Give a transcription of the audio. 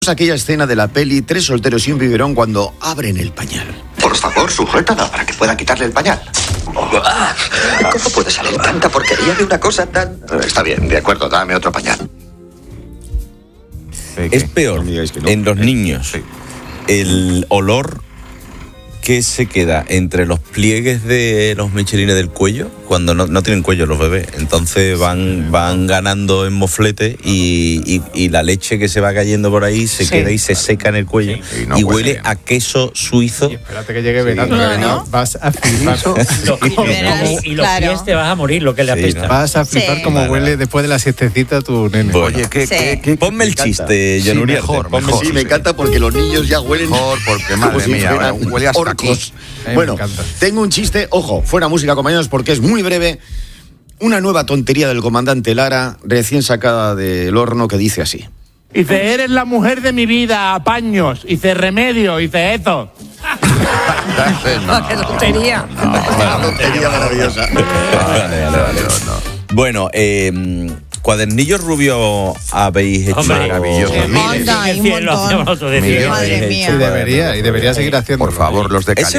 aquella escena de la peli Tres solteros y un biberón cuando abren el pañal. Por favor, sujétala para que pueda quitarle el pañal. ¿Cómo puede salir tanta porquería de una cosa tan...? Está bien, de acuerdo, dame otro pañal. Es peor en los niños el olor que se queda entre los pliegues de los michelines del cuello, cuando no tienen cuello los bebés, entonces van ganando en moflete y la leche que se va cayendo por ahí se queda y se seca en el cuello y huele a queso suizo. Y espérate que llegue verano, vas a flipar. Y los pies te vas a morir, lo que le apesta. Vas a flipar como huele después de la siestecita tu nene. Bueno, Oye, ponme el chiste, John Uriarte. Mejor. Sí, me encanta porque los niños ya huelen. Mejor, porque madre mía, huele hasta aquí. Bueno, tengo un chiste, ojo, fuera música, compañeros, porque es muy breve. Una nueva tontería del comandante Lara, recién sacada del horno, que dice así. Dice, eres la mujer de mi vida, apaños. Dice, remedio. Dice, eso. ¡Qué tontería! Una tontería maravillosa. Bueno, cuadernillos rubios habéis hecho. Maravilloso. Madre mía. Y debería seguir haciendo. Por favor, los de Ese